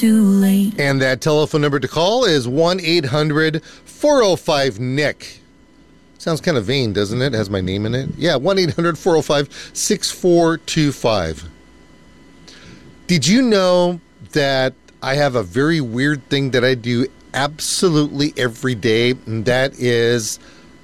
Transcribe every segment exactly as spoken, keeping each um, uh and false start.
too late. And that telephone number to call is one eight hundred four oh five N I C. Sounds kind of vain, doesn't it? It has my name in it. Yeah, one eight hundred four oh five six four two five. Did you know that I have a very weird thing that I do absolutely every day, and that is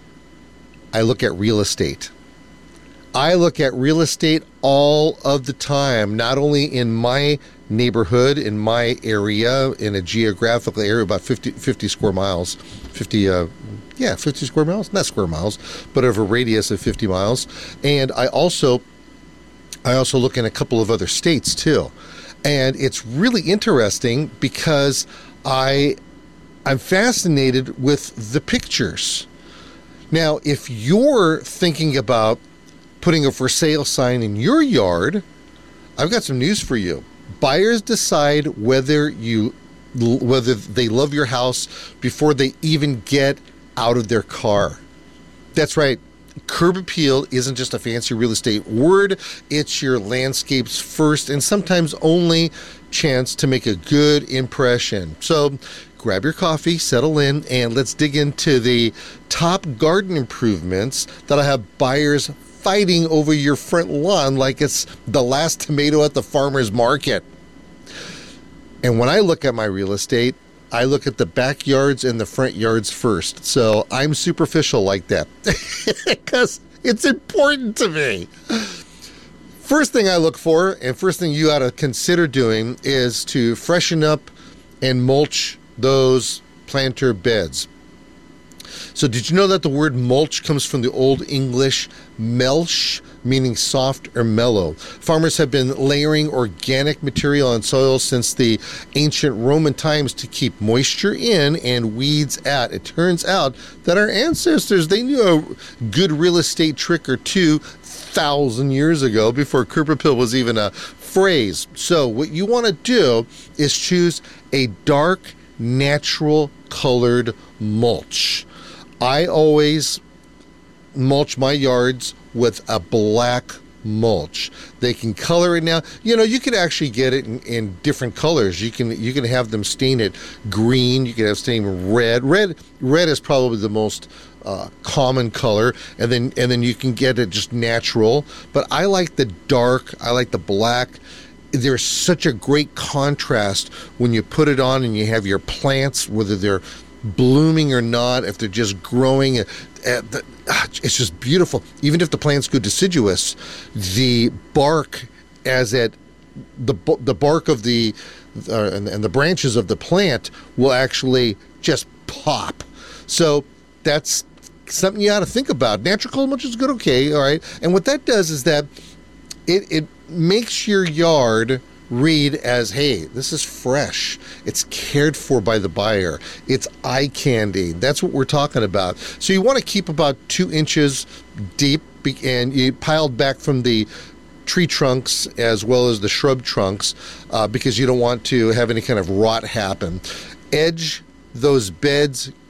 I look at real estate. I look at real estate all of the time, not only in my neighborhood, in my area, in a geographical area, about fifty, fifty square miles, fifty, uh, yeah, fifty square miles, not square miles, but of a radius of fifty miles. And I also, I also look in a couple of other states too. And it's really interesting because I, I'm fascinated with the pictures. Now, if you're thinking about putting a for sale sign in your yard, I've got some news for you. Buyers decide whether you, whether they love your house before they even get out of their car. That's right. Curb appeal isn't just a fancy real estate word. It's your landscape's first and sometimes only chance to make a good impression. So grab your coffee, settle in, and let's dig into the top garden improvements that I have buyers fighting over your front lawn like it's the last tomato at the farmer's market. And when I look at my real estate, I look at the backyards and the front yards first. So I'm superficial like that because it's important to me. First thing I look for, and first thing you ought to consider doing, is to freshen up and mulch those planter beds. So did you know that the word mulch comes from the Old English melch, meaning soft or mellow? Farmers have been layering organic material on soil since the ancient Roman times to keep moisture in and weeds out. It turns out that our ancestors, they knew a good real estate trick or two thousand years ago before curb appeal was even a phrase. So what you want to do is choose a dark, natural colored mulch. I always mulch my yards with a black mulch. They can color it now. You know, you could actually get it in, in different colors. You can you can have them stain it green. You can have stain red. Red red is probably the most uh, common color, and then and then you can get it just natural. But I like the dark. I like the black. There's such a great contrast when you put it on and you have your plants, whether they're blooming or not, if they're just growing, uh, the, uh, it's just beautiful. Even if the plants go deciduous, the bark, as it the the bark of the uh, and, and the branches of the plant will actually just pop. So that's something you ought to think about. Natural color mulch is good, okay, all right. And what that does is that it it makes your yard read as, hey, this is fresh. It's cared for by the buyer. It's eye candy. That's what we're talking about. So you want to keep about two inches deep and you piled back from the tree trunks as well as the shrub trunks uh, because you don't want to have any kind of rot happen. Edge those beds